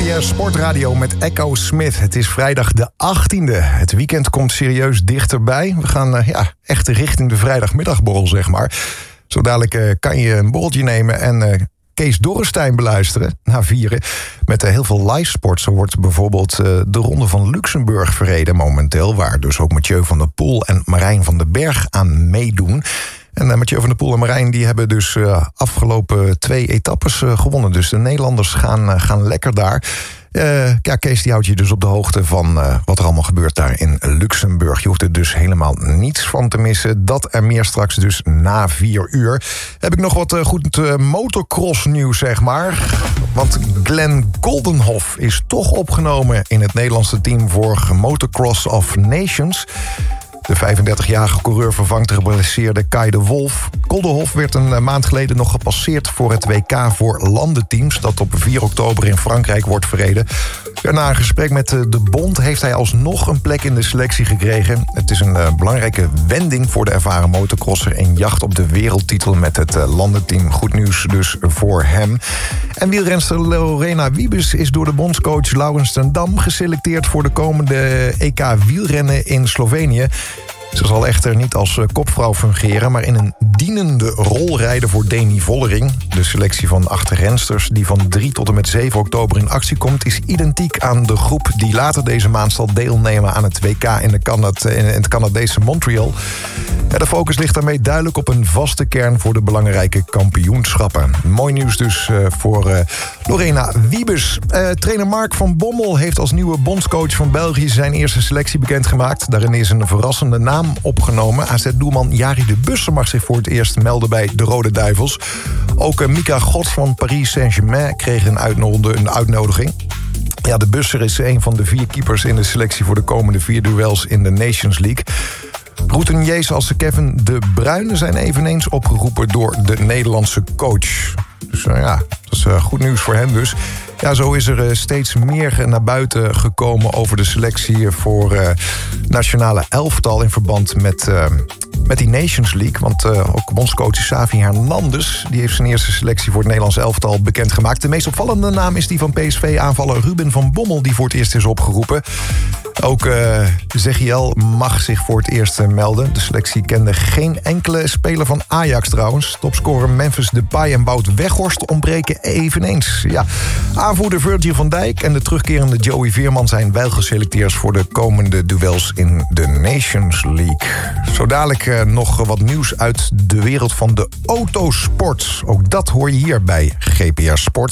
GPS Sportradio met Echo Smith. Het is vrijdag de 18e. Het weekend komt serieus dichterbij. We gaan echt richting de vrijdagmiddagborrel, zeg maar. Zo dadelijk kan je een borreltje nemen en Kees Dorrestein beluisteren na vieren. Met heel veel live sport. Zo wordt bijvoorbeeld de Ronde van Luxemburg verreden momenteel, waar dus ook Mathieu van der Poel en Marijn van den Berg aan meedoen. En Mathieu van der Poel en Marijn die hebben dus afgelopen 2 etappes gewonnen. Dus de Nederlanders gaan lekker daar. Kees die houdt je dus op de hoogte van wat er allemaal gebeurt daar in Luxemburg. Je hoeft er dus helemaal niets van te missen. Dat en meer straks dus na 4 uur. Heb ik nog wat goed motocross nieuws, zeg maar. Want Glenn Goldenhoff is toch opgenomen in het Nederlandse team voor Motocross of Nations. De 35-jarige coureur vervangt de geblesseerde Kai de Wolf. Goldenhoff werd een maand geleden nog gepasseerd voor het WK voor landenteams, dat op 4 oktober in Frankrijk wordt verreden. Na een gesprek met de bond heeft hij alsnog een plek in de selectie gekregen. Het is een belangrijke wending voor de ervaren motocrosser in jacht op de wereldtitel met het landenteam. Goed nieuws dus voor hem. En wielrenster Lorena Wiebes is door de bondscoach Laurens ten Dam geselecteerd voor de komende EK wielrennen in Slovenië. Ze zal echter niet als kopvrouw fungeren, maar in een dienende rol rijden voor Deni Vollering. De selectie van 8 rensters die van 3 tot en met 7 oktober in actie komt, is identiek aan de groep die later deze maand zal deelnemen aan het WK in het Canadese Montreal. De focus ligt daarmee duidelijk op een vaste kern voor de belangrijke kampioenschappen. Mooi nieuws dus voor Lorena Wiebes. Trainer Mark van Bommel heeft als nieuwe bondscoach van België zijn eerste selectie bekendgemaakt. Daarin is een verrassende naam opgenomen. AZ-doelman Jari de Busser mag zich voor het eerst melden bij de Rode Duivels. Ook Mika Gods van Paris Saint-Germain kreeg een uitnodiging. Ja, de Busser is een van de 4 keepers in de selectie voor de komende 4 duels in de Nations League. Routiniers als Kevin De Bruyne zijn eveneens opgeroepen door de Nederlandse coach. Dus dat is goed nieuws voor hem dus. Ja, zo is er steeds meer naar buiten gekomen over de selectie voor nationale elftal in verband met die Nations League. Want ook bondscoach Xavi Hernandez die heeft zijn eerste selectie voor het Nederlands elftal bekendgemaakt. De meest opvallende naam is die van PSV-aanvaller Ruben van Bommel, die voor het eerst is opgeroepen. Ook Zegiel mag zich voor het eerst melden. De selectie kende geen enkele speler van Ajax trouwens. Topscorer Memphis Depay en Wout Weghorst ontbreken eveneens. Ja, aanvoerder Virgil van Dijk en de terugkerende Joey Veerman zijn wel geselecteerd voor de komende duels in de Nations League. Zo dadelijk nog wat nieuws uit de wereld van de autosport. Ook dat hoor je hier bij GPS Sport.